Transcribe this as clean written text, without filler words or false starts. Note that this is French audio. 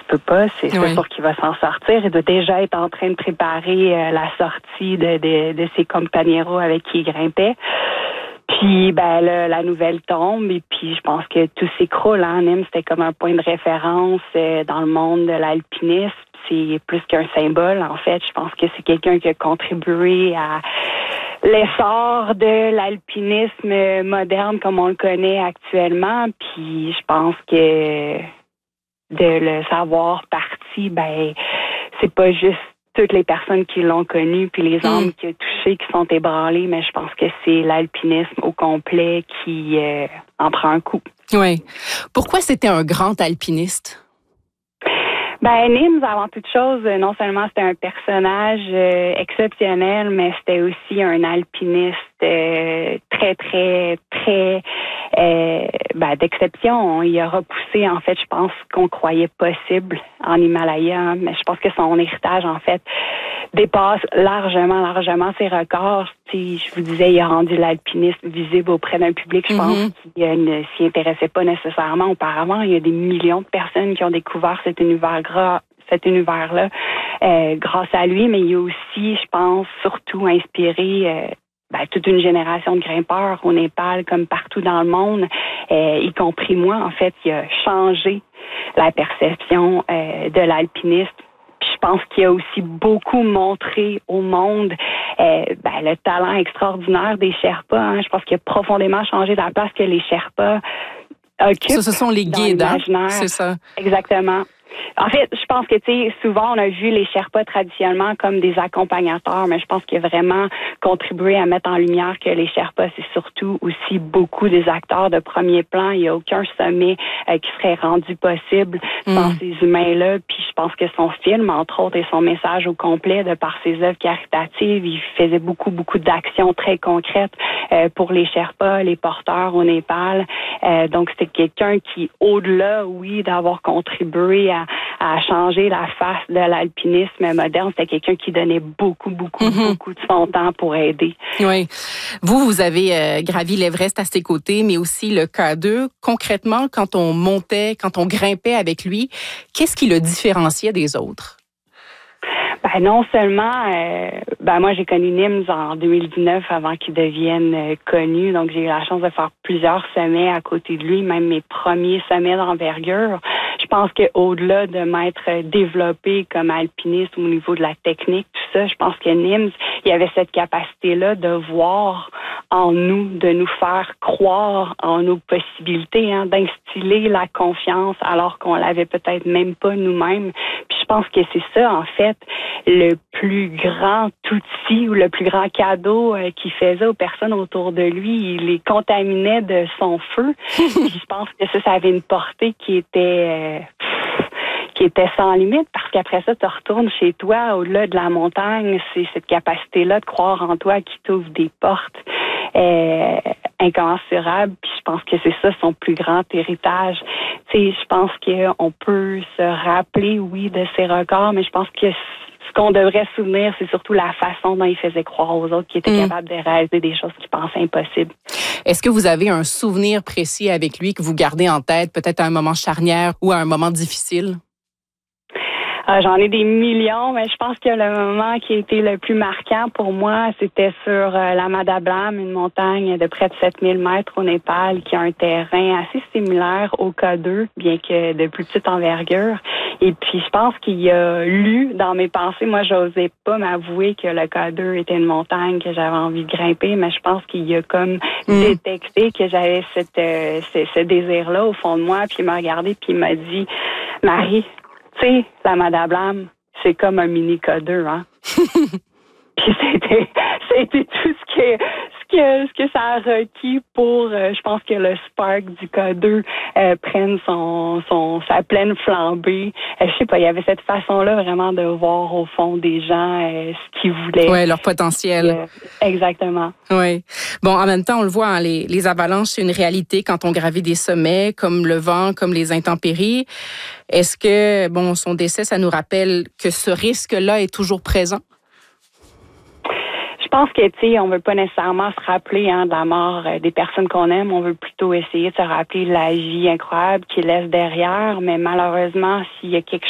peut pas. C'est sûr qu'il va s'en sortir. Il doit déjà être en train de préparer la sortie de ses compañeros avec qui il grimpait. Puis, là, la nouvelle tombe et puis je pense que tout s'écroule. Nîmes, c'était comme un point de référence dans le monde de l'alpinisme. C'est plus qu'un symbole, en fait. Je pense que c'est quelqu'un qui a contribué à l'essor de l'alpinisme moderne comme on le connaît actuellement. Puis, je pense que de le savoir parti, c'est pas juste toutes les personnes qui l'ont connu, puis les âmes qui a touché, qui sont ébranlées, mais je pense que c'est l'alpinisme au complet qui en prend un coup. Oui. Pourquoi c'était un grand alpiniste? Nîmes, avant toute chose, non seulement c'était un personnage exceptionnel, mais c'était aussi un alpiniste très, très, très d'exception. Il a repoussé, en fait, je pense qu'on croyait possible en Himalaya, mais je pense que son héritage, en fait, dépasse largement ses records. Je vous disais, il a rendu l'alpinisme visible auprès d'un public, je pense, qui ne s'y intéressait pas nécessairement auparavant. Il y a des millions de personnes qui ont découvert cet univers-là grâce à lui, mais il a aussi, je pense, surtout inspiré toute une génération de grimpeurs au Népal comme partout dans le monde, y compris moi. En fait, il a changé la perception de l'alpinisme. Puis je pense qu'il a aussi beaucoup montré au monde le talent extraordinaire des Sherpas. Je pense qu'il a profondément changé la place que les Sherpas occupent. Ça, ce sont les guides, c'est ça. Exactement. En fait, je pense que, souvent, on a vu les Sherpas traditionnellement comme des accompagnateurs, mais je pense qu'il a vraiment contribué à mettre en lumière que les Sherpas, c'est surtout aussi beaucoup des acteurs de premier plan. Il n'y a aucun sommet qui serait rendu possible sans ces humains-là. Puis je pense que son film, entre autres, et son message au complet, de par ses œuvres caritatives, il faisait beaucoup d'actions très concrètes pour les Sherpas, les porteurs au Népal. Donc, c'était quelqu'un qui, au-delà, d'avoir contribué à changer la face de l'alpinisme moderne, c'était quelqu'un qui donnait beaucoup de son temps pour aider. Oui. Vous avez gravi l'Everest à ses côtés, mais aussi le K2. Concrètement, quand on grimpait avec lui, qu'est-ce qui le différenciait des autres? Non seulement, moi j'ai connu Nîmes en 2019 avant qu'il devienne connu, donc j'ai eu la chance de faire plusieurs sommets à côté de lui, même mes premiers sommets d'envergure. Je pense qu'au-delà de m'être développé comme alpiniste au niveau de la technique, tout ça, je pense que Nîmes, il y avait cette capacité-là de voir en nous, de nous faire croire en nos possibilités, d'instiller la confiance alors qu'on l'avait peut-être même pas nous-mêmes. Puis je pense que c'est ça, en fait, le plus grand outil ou le plus grand cadeau qu'il faisait aux personnes autour de lui. Il les contaminait de son feu. Puis je pense que ça avait une portée qui était sans limite, parce qu'après ça, tu retournes chez toi, au-delà de la montagne, c'est cette capacité-là de croire en toi qui t'ouvre des portes incommensurables. Puis je pense que c'est ça son plus grand héritage. Je pense qu'on peut se rappeler, de ses records, mais je pense que ce qu'on devrait se souvenir, c'est surtout la façon dont il faisait croire aux autres qu'il était capable de réaliser des choses qu'il pensait impossibles. Est-ce que vous avez un souvenir précis avec lui que vous gardez en tête, peut-être à un moment charnière ou à un moment difficile? J'en ai des millions, mais je pense que le moment qui a été le plus marquant pour moi, c'était sur la Madablam, une montagne de près de 7000 mètres au Népal, qui a un terrain assez similaire au K2, bien que de plus petite envergure. Et puis, je pense qu'il a lu dans mes pensées. Moi, j'osais pas m'avouer que le K2 était une montagne que j'avais envie de grimper, mais je pense qu'il a comme détecté que j'avais ce désir-là au fond de moi. Puis il m'a regardé puis il m'a dit, Marie, tu sais, la Madablam, c'est comme un mini K2, Puis c'était tout ce que ça a requis pour, je pense que le spark du K2 prenne sa pleine flambée. Je sais pas, il y avait cette façon-là vraiment de voir au fond des gens ce qu'ils voulaient. Oui, leur potentiel. Exactement. Oui. Bon, en même temps, on le voit, les avalanches, c'est une réalité quand on gravit des sommets, comme le vent, comme les intempéries. Est-ce que, son décès, ça nous rappelle que ce risque-là est toujours présent? Je pense que, on veut pas nécessairement se rappeler de la mort des personnes qu'on aime. On veut plutôt essayer de se rappeler la vie incroyable qu'ils laissent derrière. Mais malheureusement, s'il y a quelque